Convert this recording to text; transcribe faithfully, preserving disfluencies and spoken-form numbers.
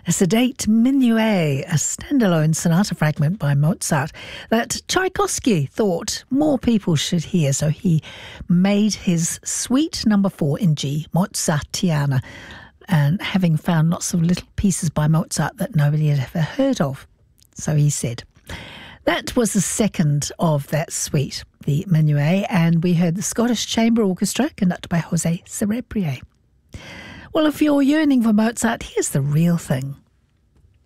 a sedate minuet, a standalone sonata fragment by Mozart that Tchaikovsky thought more people should hear, so he made his suite number four in G, Mozartiana, and having found lots of little pieces by Mozart that nobody had ever heard of, so he said. That was the second of that suite, the Minuet, and we heard the Scottish Chamber Orchestra conducted by Jose Cerebrier. Well, if you're yearning for Mozart, here's the real thing.